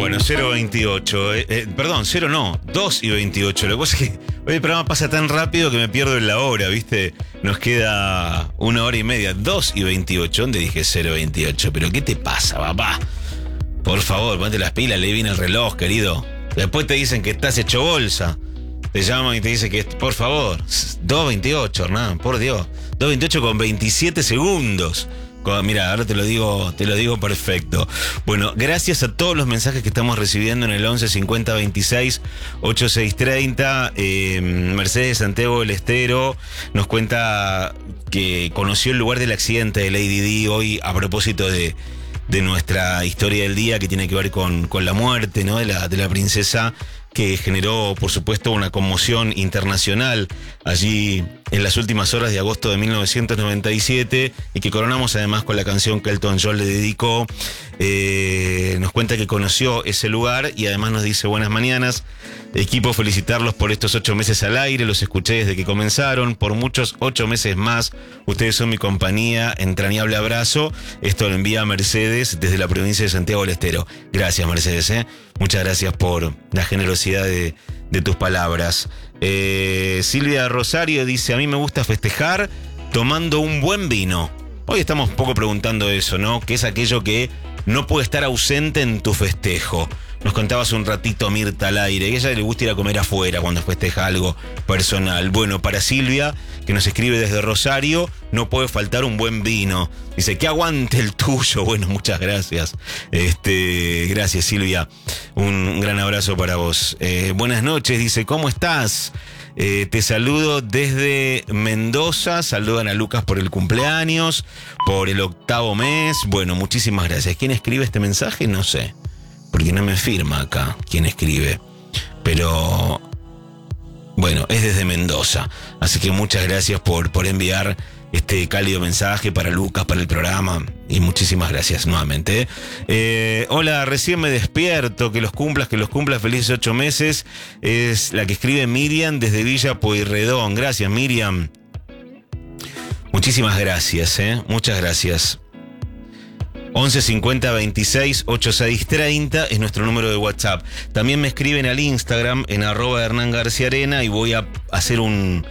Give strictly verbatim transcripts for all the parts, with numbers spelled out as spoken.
Bueno, cero veintiocho, eh, eh, perdón, cero no, dos y veintiocho. Lo que pasa es que hoy el programa pasa tan rápido que me pierdo en la hora, ¿viste? Nos queda una hora y media, dos y veintiocho. ¿Dónde dije cero veintiocho? ¿Pero qué te pasa, papá? Por favor, ponte las pilas, lee bien el reloj, querido. Después te dicen que estás hecho bolsa. Te llaman y te dicen que, por favor, dos veintiocho, Hernán, por Dios. dos veintiocho con veintisiete segundos. Mira, ahora te lo digo, te lo digo perfecto. Bueno, gracias a todos los mensajes que estamos recibiendo en el once cincuenta veintiséis ochenta y seis treinta. Eh, Mercedes Santiago del Estero nos cuenta que conoció el lugar del accidente de Lady Di hoy a propósito de, de nuestra historia del día que tiene que ver con, con la muerte, ¿no? de la, de la princesa, que generó, por supuesto, una conmoción internacional allí en las últimas horas de agosto de mil novecientos noventa y siete y que coronamos además con la canción que Elton John le dedicó. Eh, nos cuenta que conoció ese lugar y además nos dice: buenas mañanas, equipo, felicitarlos por estos ocho meses al aire, los escuché desde que comenzaron, por muchos ocho meses más, ustedes son mi compañía, entrañable abrazo. Esto lo envía Mercedes desde la provincia de Santiago del Estero. Gracias, Mercedes, ¿eh? Muchas gracias por la generosidad de, de tus palabras. Eh, Silvia Rosario dice: a mí me gusta festejar tomando un buen vino. Hoy estamos un poco preguntando eso, ¿no? ¿Qué es aquello que no puede estar ausente en tu festejo? Nos contaba hace un ratito Mirta al aire, que a ella le gusta ir a comer afuera cuando festeja algo personal. Bueno, para Silvia, que nos escribe desde Rosario, no puede faltar un buen vino. Dice, que aguante el tuyo. Bueno, muchas gracias. Este, gracias, Silvia. Un, un gran abrazo para vos. Eh, buenas noches, dice, ¿cómo estás? Eh, te saludo desde Mendoza. Saludan a Lucas por el cumpleaños, por el octavo mes. Bueno, muchísimas gracias. ¿Quién escribe este mensaje? No sé, porque no me firma acá quién escribe. Pero bueno, es desde Mendoza. Así que muchas gracias por, por enviar este cálido mensaje para Lucas, para el programa. Y muchísimas gracias nuevamente. Eh, hola, recién me despierto. Que los cumplas, que los cumplas. Felices ocho meses. Es la que escribe Miriam desde Villa Pueyrredón. Gracias, Miriam. Muchísimas gracias, ¿eh? Muchas gracias. once cincuenta veintiséis ochenta y seis treinta es nuestro número de WhatsApp. También me escriben al Instagram en arroba Hernán García Arena y voy a hacer un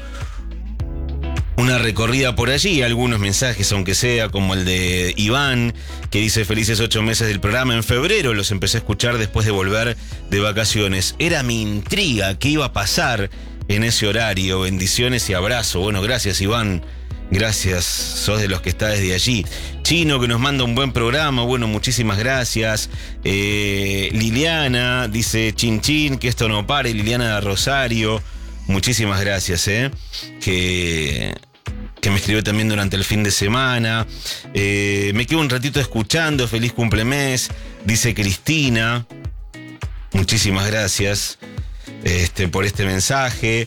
una recorrida por allí. Algunos mensajes, aunque sea, como el de Iván, que dice: felices ocho meses del programa. En febrero los empecé a escuchar después de volver de vacaciones. Era mi intriga qué iba a pasar en ese horario. Bendiciones y abrazo. Bueno, gracias, Iván. Gracias, sos de los que está desde allí. Chino, que nos manda un buen programa. Bueno, muchísimas gracias. Eh, Liliana dice: chin chin, que esto no pare. Liliana de Rosario, muchísimas gracias, eh. Que, que me escribió también durante el fin de semana. Eh, me quedo un ratito escuchando. Feliz cumplemes, dice Cristina. Muchísimas gracias este, por este mensaje.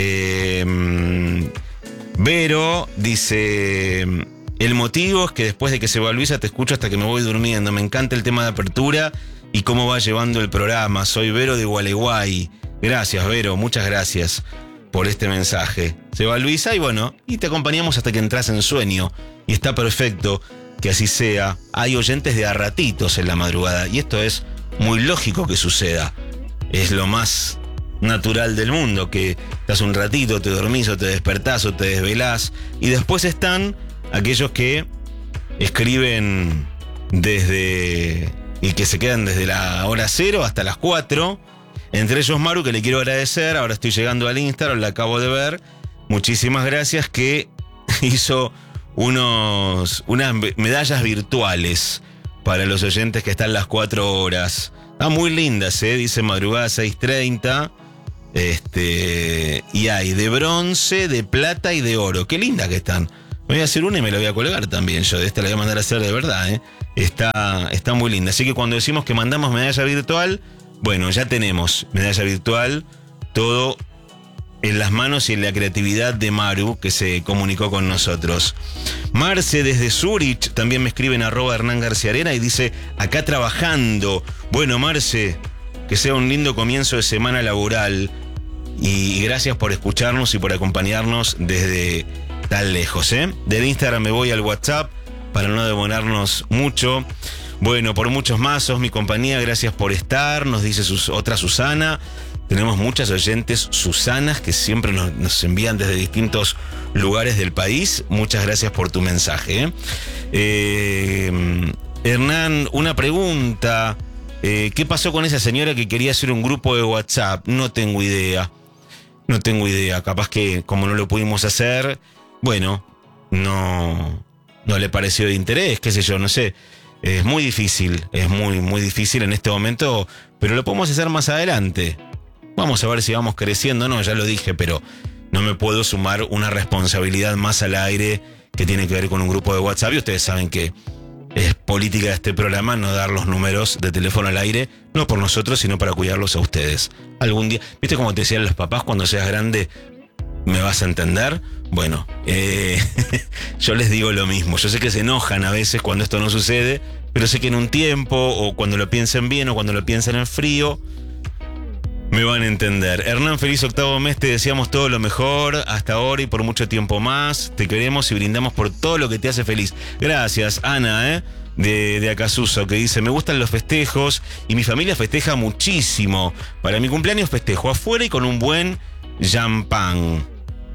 Eh, Vero dice: el motivo es que después de que se va Luisa te escucho hasta que me voy durmiendo. Me encanta el tema de apertura y cómo va llevando el programa. Soy Vero de Gualeguay. Gracias, Vero, muchas gracias por este mensaje. Se va Luisa y bueno, y te acompañamos hasta que entras en sueño. Y está perfecto que así sea. Hay oyentes de a ratitos en la madrugada y esto es muy lógico que suceda. Es lo más natural del mundo, que estás un ratito, te dormís o te despertás o te desvelás, y después están aquellos que escriben desde y que se quedan desde la hora cero hasta las cuatro, entre ellos Maru, que le quiero agradecer. Ahora estoy llegando al Instagram, la acabo de ver, muchísimas gracias, que hizo unos unas medallas virtuales para los oyentes que están las cuatro horas. Ah, muy lindas, eh, dice madrugada seis treinta. Este, y hay de bronce, de plata y de oro. Qué linda que están. Me voy a hacer una y me la voy a colgar también. Yo de esta la voy a mandar a hacer de verdad, ¿eh? Está, está muy linda. Así que cuando decimos que mandamos medalla virtual, bueno, ya tenemos medalla virtual. Todo en las manos y en la creatividad de Maru, que se comunicó con nosotros. Marce desde Zurich también me escribe en arroba Hernán García Arena y dice: acá trabajando. Bueno, Marce, que sea un lindo comienzo de semana laboral. Y gracias por escucharnos y por acompañarnos desde tan lejos, ¿eh? Del Instagram me voy al WhatsApp para no demorarnos mucho. Bueno, por muchos más, sos mi compañía, gracias por estar, nos dice sus, otra Susana. Tenemos muchas oyentes Susanas que siempre nos, nos envían desde distintos lugares del país. Muchas gracias por tu mensaje. ¿eh? Eh, Hernán, una pregunta. Eh, ¿Qué pasó con esa señora que quería hacer un grupo de WhatsApp? No tengo idea. No tengo idea. Capaz que como no lo pudimos hacer, bueno, no, no le pareció de interés, qué sé yo, no sé. Es muy difícil, es muy, muy difícil en este momento, pero lo podemos hacer más adelante. Vamos a ver si vamos creciendo, no, ya lo dije, pero no me puedo sumar una responsabilidad más al aire que tiene que ver con un grupo de WhatsApp. Y ustedes saben que es política de este programa no dar los números de teléfono al aire, no por nosotros, sino para cuidarlos a ustedes. Algún día, ¿viste como te decían los papás cuando seas grande? ¿Me vas a entender? Bueno, eh, yo les digo lo mismo. Yo sé que se enojan a veces cuando esto no sucede, pero sé que en un tiempo, o cuando lo piensen bien, o cuando lo piensen en frío, me van a entender. Hernán, feliz octavo mes, te deseamos todo lo mejor hasta ahora y por mucho tiempo más. Te queremos y brindamos por todo lo que te hace feliz. Gracias, Ana, ¿eh? de, de Acasuso, que dice, me gustan los festejos y mi familia festeja muchísimo. Para mi cumpleaños festejo afuera y con un buen champán.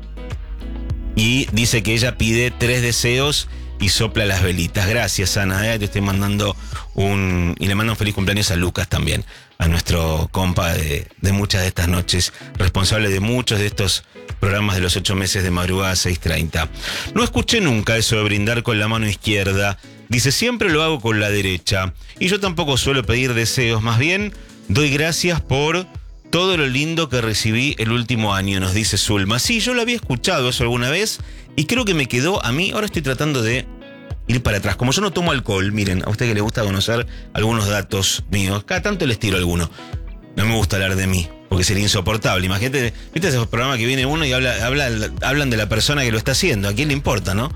Y dice que ella pide tres deseos y sopla las velitas. Gracias, Ana, ¿eh? Te estoy mandando un... Y le mando un feliz cumpleaños a Lucas también, a nuestro compa de, de muchas de estas noches, responsable de muchos de estos programas de los ocho meses de madrugada seis treinta. No escuché nunca eso de brindar con la mano izquierda. Dice, siempre lo hago con la derecha. Y yo tampoco suelo pedir deseos, más bien doy gracias por todo lo lindo que recibí el último año, nos dice Zulma. Sí, yo lo había escuchado eso alguna vez y creo que me quedó a mí. Ahora estoy tratando de ir para atrás. Como yo no tomo alcohol, miren, a usted que le gusta conocer algunos datos míos, cada tanto les tiro alguno. No me gusta hablar de mí, porque sería insoportable. Imagínate, ¿viste ese programa que viene uno y habla, habla, hablan de la persona que lo está haciendo? ¿A quién le importa, no?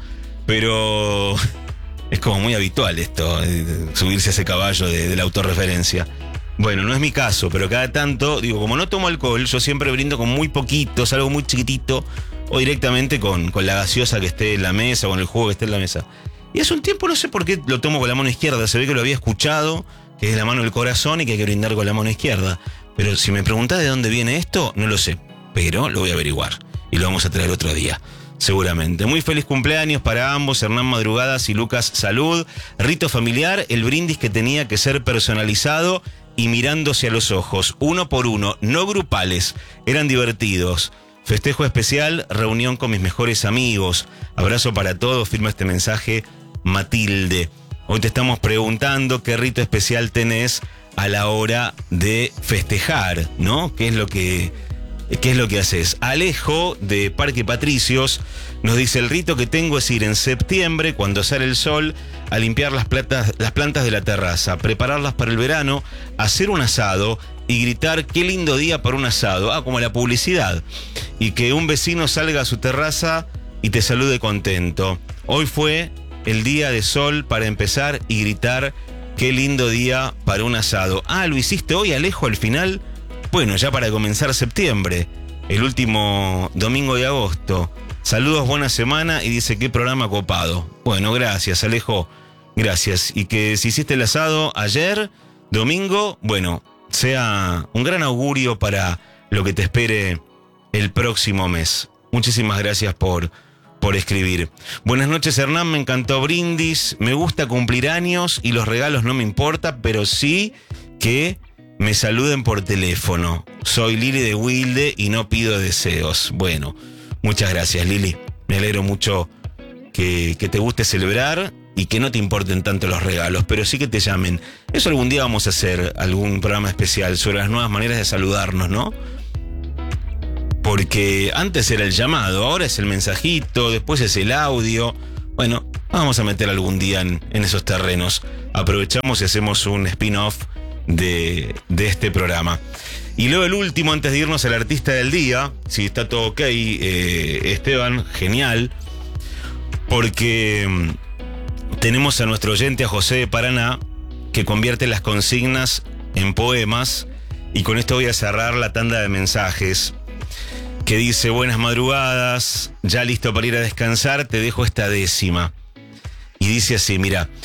Pero es como muy habitual esto, subirse a ese caballo de, de la autorreferencia. Bueno, no es mi caso, pero cada tanto, digo, como no tomo alcohol, yo siempre brindo con muy poquito, algo muy chiquitito, o directamente con, con la gaseosa que esté en la mesa, o con el jugo que esté en la mesa. Y hace un tiempo no sé por qué lo tomo con la mano izquierda, se ve que lo había escuchado, que es la mano del corazón y que hay que brindar con la mano izquierda. Pero si me preguntás de dónde viene esto, no lo sé, pero lo voy a averiguar y lo vamos a traer otro día. Seguramente. Muy feliz cumpleaños para ambos, Hernán Madrugadas y Lucas Salud. Rito familiar, el brindis que tenía que ser personalizado y mirándose a los ojos, uno por uno, no grupales, eran divertidos. Festejo especial, reunión con mis mejores amigos. Abrazo para todos, firma este mensaje Matilde. Hoy te estamos preguntando qué rito especial tenés a la hora de festejar, ¿no? ¿Qué es lo que, qué es lo que haces? Alejo, de Parque Patricios, nos dice, el rito que tengo es ir en septiembre, cuando sale el sol, a limpiar las, platas, las plantas de la terraza, prepararlas para el verano, hacer un asado y gritar, qué lindo día para un asado. Ah, como la publicidad. Y que un vecino salga a su terraza y te salude contento. Hoy fue el día de sol para empezar y gritar, qué lindo día para un asado. Ah, ¿lo hiciste hoy, Alejo, al final? Bueno, ya para comenzar septiembre, el último domingo de agosto. Saludos, buena semana, y dice, qué programa copado. Bueno, gracias, Alejo, gracias. Y que si hiciste el asado ayer, domingo, bueno, sea un gran augurio para lo que te espere el próximo mes. Muchísimas gracias por, por escribir. Buenas noches, Hernán, me encantó brindis, me gusta cumplir años y los regalos no me importa, pero sí que me saluden por teléfono. Soy Lili de Wilde y no pido deseos. Bueno, muchas gracias, Lili. Me alegro mucho que, que te guste celebrar y que no te importen tanto los regalos, pero sí que te llamen. Eso algún día vamos a hacer algún programa especial sobre las nuevas maneras de saludarnos, ¿no? Porque antes era el llamado, ahora es el mensajito, después es el audio. Bueno, vamos a meter algún día en, en esos terrenos. Aprovechamos y hacemos un spin-off de, de este programa. Y luego el último, antes de irnos al artista del día, si está todo ok, eh, Esteban, genial, porque tenemos a nuestro oyente, a José de Paraná, que convierte las consignas en poemas, y con esto voy a cerrar la tanda de mensajes, que dice, buenas madrugadas, ya listo para ir a descansar, te dejo esta décima. Y dice así, mira,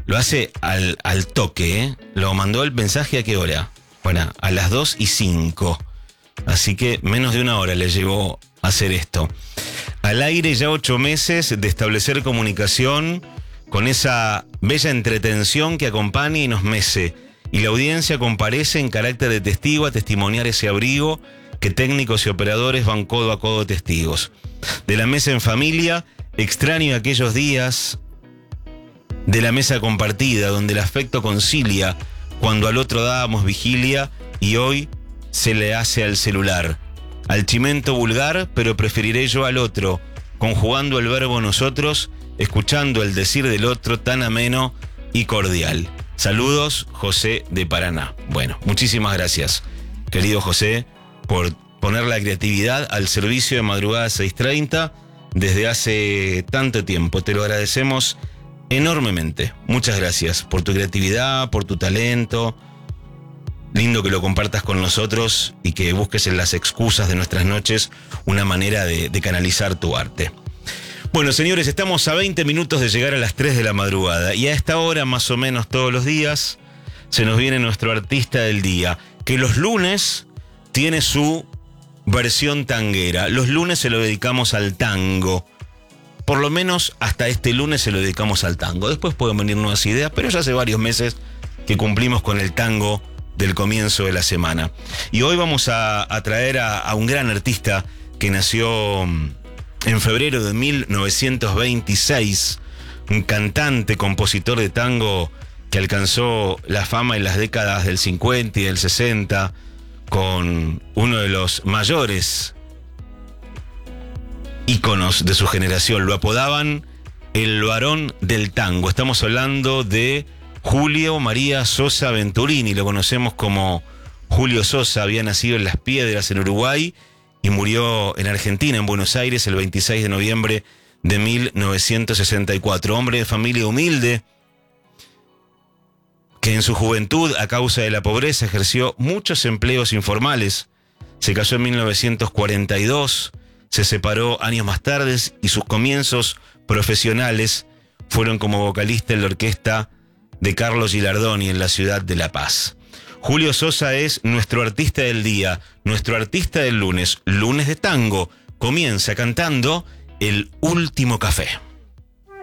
lo hace al, al toque, ¿eh? Lo mandó el mensaje a qué hora. Bueno, a las dos y cinco. Así que menos de una hora le llevó a hacer esto. Al aire ya ocho meses de establecer comunicación con esa bella entretención que acompaña y nos mece. Y la audiencia comparece en carácter de testigo a testimoniar ese abrigo que técnicos y operadores van codo a codo testigos. De la mesa en familia, extraño aquellos días de la mesa compartida, donde el afecto concilia, cuando al otro dábamos vigilia y hoy se le hace al celular. Al chimento vulgar, pero preferiré yo al otro, conjugando el verbo nosotros, escuchando el decir del otro tan ameno y cordial. Saludos, José de Paraná. Bueno, muchísimas gracias, querido José, por poner la creatividad al servicio de Madrugada seis treinta desde hace tanto tiempo. Te lo agradecemos enormemente. Muchas gracias por tu creatividad, por tu talento. Lindo que lo compartas con nosotros y que busques en las excusas de nuestras noches una manera de, de canalizar tu arte. Bueno, señores, estamos a veinte minutos de llegar a las tres de la madrugada y a esta hora, más o menos todos los días, se nos viene nuestro artista del día, que los lunes tiene su versión tanguera. Los lunes se lo dedicamos al tango. Por lo menos hasta este lunes se lo dedicamos al tango. Después pueden venir nuevas ideas, pero ya hace varios meses que cumplimos con el tango del comienzo de la semana. Y hoy vamos a, a traer a, a un gran artista que nació en febrero de mil novecientos veintiséis, un cantante, compositor de tango que alcanzó la fama en las décadas del cincuenta y del sesenta con uno de los mayores íconos de su generación. Lo apodaban el varón del tango. Estamos hablando de Julio María Sosa Venturini. Lo conocemos como Julio Sosa. Había nacido en Las Piedras, en Uruguay, y murió en Argentina, en Buenos Aires, el veintiséis de noviembre de mil novecientos sesenta y cuatro. Hombre de familia humilde, que en su juventud, a causa de la pobreza, ejerció muchos empleos informales. Se casó en mil novecientos cuarenta y dos, se separó años más tarde y sus comienzos profesionales fueron como vocalista en la orquesta de Carlos Gilardoni en la ciudad de La Paz. Julio Sosa es nuestro artista del día, nuestro artista del lunes, lunes de tango. Comienza cantando El Último Café.